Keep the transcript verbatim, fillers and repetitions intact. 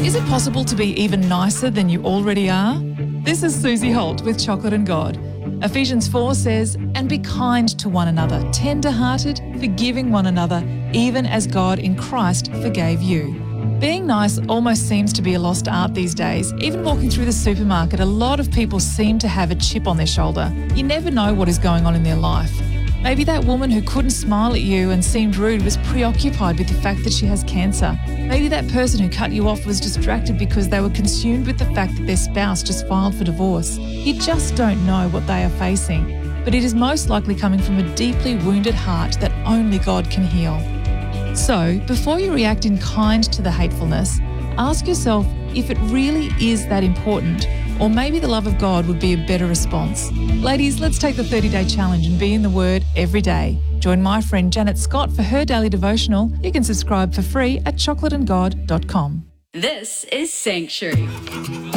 Is it possible to be even nicer than you already are? This is Susie Holt with Chocolate and God. Ephesians four says, "And be kind to one another, tender-hearted, forgiving one another, even as God in Christ forgave you." Being nice almost seems to be a lost art these days. Even walking through the supermarket, a lot of people seem to have a chip on their shoulder. You never know what is going on in their life. Maybe that woman who couldn't smile at you and seemed rude was preoccupied with the fact that she has cancer. Maybe that person who cut you off was distracted because they were consumed with the fact that their spouse just filed for divorce. You just don't know what they are facing, but it is most likely coming from a deeply wounded heart that only God can heal. So, before you react in kind to the hatefulness, ask yourself if it really is that important, or maybe the love of God would be a better response. Ladies, let's take the thirty-day challenge and be in the Word every day. Join my friend Janet Scott for her daily devotional. You can subscribe for free at chocolate and god dot com. This is Sanctuary.